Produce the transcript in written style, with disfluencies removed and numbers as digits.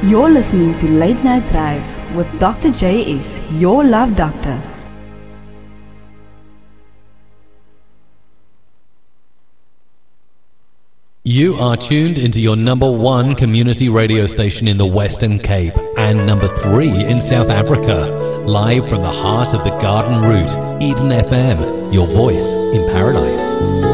You're listening to Late Night Drive with Dr. J.S., your love doctor. You are tuned into your number one community radio station in the Western Cape and number 3 in South Africa. Live from the heart of the Garden Route, Eden FM, your voice in paradise.